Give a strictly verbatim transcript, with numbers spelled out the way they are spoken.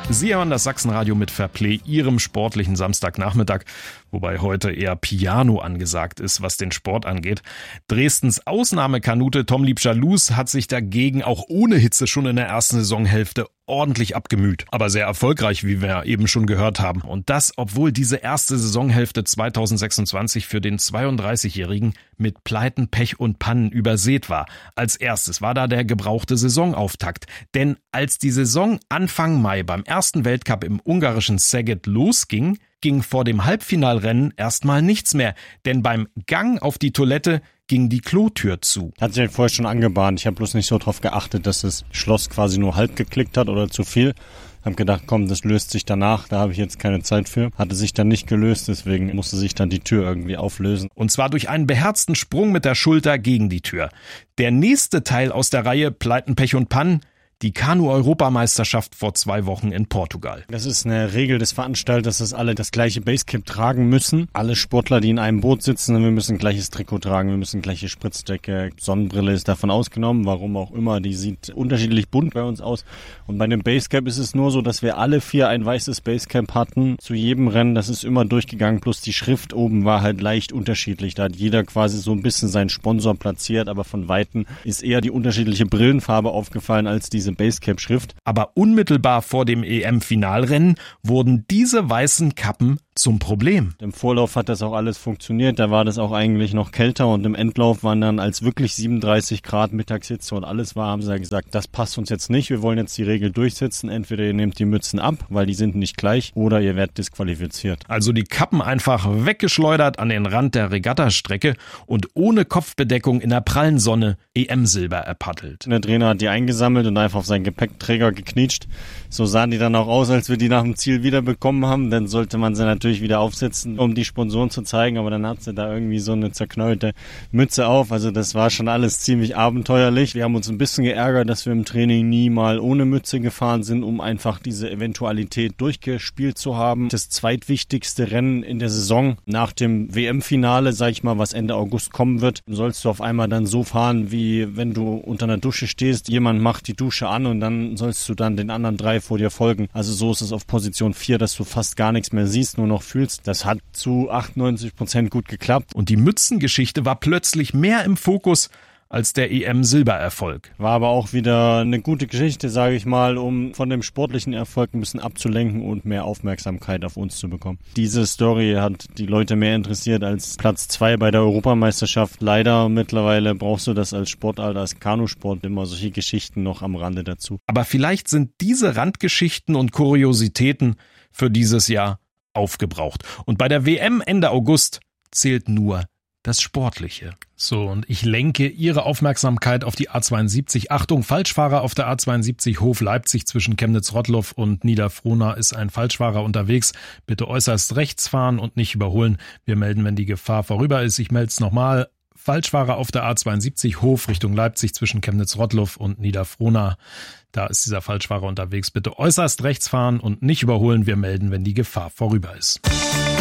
Sie hören das Sachsenradio mit Fairplay, Ihrem sportlichen Samstagnachmittag, wobei heute eher Piano angesagt ist, was den Sport angeht. Dresdens Ausnahmekanute Tom Liebscher-Luz hat sich dagegen auch ohne Hitze schon in der ersten Saisonhälfte ordentlich abgemüht. Aber sehr erfolgreich, wie wir eben schon gehört haben. Und das, obwohl diese erste Saisonhälfte zweitausendsechsundzwanzig für den zweiunddreißigjährigen mit Pleiten, Pech und Pannen übersät war. Als erstes war da der gebrauchte Saisonauftakt. Denn als die Saison Anfang Mai beim ersten Weltcup im ungarischen Szeged losging, ging vor dem Halbfinalrennen erstmal nichts mehr. Denn beim Gang auf die Toilette ging die Klotür zu. Hat sich halt vorher schon angebahnt. Ich habe bloß nicht so drauf geachtet, dass das Schloss quasi nur halb geklickt hat oder zu viel. Hab gedacht, komm, das löst sich danach, da habe ich jetzt keine Zeit für. Hatte sich dann nicht gelöst, deswegen musste sich dann die Tür irgendwie auflösen. Und zwar durch einen beherzten Sprung mit der Schulter gegen die Tür. Der nächste Teil aus der Reihe Pleiten, Pech und Pannen: die Kanu-Europameisterschaft vor zwei Wochen in Portugal. Das ist eine Regel des Veranstalters, dass alle das gleiche Basecap tragen müssen. Alle Sportler, die in einem Boot sitzen, wir müssen gleiches Trikot tragen, wir müssen gleiche Spritzdecke. Sonnenbrille ist davon ausgenommen, warum auch immer. Die sieht unterschiedlich bunt bei uns aus. Und bei dem Basecap ist es nur so, dass wir alle vier ein weißes Basecap hatten. Zu jedem Rennen, das ist immer durchgegangen, plus die Schrift oben war halt leicht unterschiedlich. Da hat jeder quasi so ein bisschen seinen Sponsor platziert, aber von Weitem ist eher die unterschiedliche Brillenfarbe aufgefallen als diese Basecap-Schrift. Aber unmittelbar vor dem E M-Finalrennen wurden diese weißen Kappen zum Problem. Im Vorlauf hat das auch alles funktioniert, da war das auch eigentlich noch kälter und im Endlauf waren dann, als wirklich siebenunddreißig Grad Mittagshitze und alles war, haben sie gesagt, das passt uns jetzt nicht, wir wollen jetzt die Regel durchsetzen, entweder ihr nehmt die Mützen ab, weil die sind nicht gleich, oder ihr werdet disqualifiziert. Also die Kappen einfach weggeschleudert an den Rand der Regattastrecke und ohne Kopfbedeckung in der prallen Sonne E M-Silber erpaddelt. Der Trainer hat die eingesammelt und einfach auf seinen Gepäckträger geknietscht. So sahen die dann auch aus, als wir die nach dem Ziel wieder bekommen haben. Dann sollte man sie natürlich wieder aufsetzen, um die Sponsoren zu zeigen, aber dann hat sie da irgendwie so eine zerknäulte Mütze auf. Also das war schon alles ziemlich abenteuerlich. Wir haben uns ein bisschen geärgert, dass wir im Training nie mal ohne Mütze gefahren sind, um einfach diese Eventualität durchgespielt zu haben. Das zweitwichtigste Rennen in der Saison nach dem W M-Finale, sag ich mal, was Ende August kommen wird, sollst du auf einmal dann so fahren, wie wenn du unter einer Dusche stehst, jemand macht die Dusche an und dann sollst du dann den anderen drei vor dir folgen. Also so ist es auf Position vier, dass du fast gar nichts mehr siehst, nur noch fühlst. Das hat zu achtundneunzig Prozent gut geklappt. Und die Mützengeschichte war plötzlich mehr im Fokus als der E M-Silbererfolg. War aber auch wieder eine gute Geschichte, sage ich mal, um von dem sportlichen Erfolg ein bisschen abzulenken und mehr Aufmerksamkeit auf uns zu bekommen. Diese Story hat die Leute mehr interessiert als Platz zwei bei der Europameisterschaft. Leider mittlerweile brauchst du das als Sportart, als Kanusport immer solche Geschichten noch am Rande dazu. Aber vielleicht sind diese Randgeschichten und Kuriositäten für dieses Jahr aufgebraucht. Und bei der W M Ende August zählt nur das Sportliche. So, und ich lenke Ihre Aufmerksamkeit auf die A zweiundsiebzig. Achtung, Falschfahrer auf der A zweiundsiebzig Hof Leipzig zwischen Chemnitz-Rottloff und Niederfrohna ist ein Falschfahrer unterwegs. Bitte äußerst rechts fahren und nicht überholen. Wir melden, wenn die Gefahr vorüber ist. Ich melde es nochmal. Falschfahrer auf der A zweiundsiebzig Hof Richtung Leipzig zwischen Chemnitz-Rottloff und Niederfrohna. Da ist dieser Falschfahrer unterwegs. Bitte äußerst rechts fahren und nicht überholen. Wir melden, wenn die Gefahr vorüber ist.